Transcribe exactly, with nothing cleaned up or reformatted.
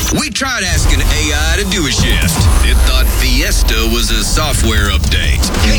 We tried asking A I to do a shift. It thought Fiesta was a software update.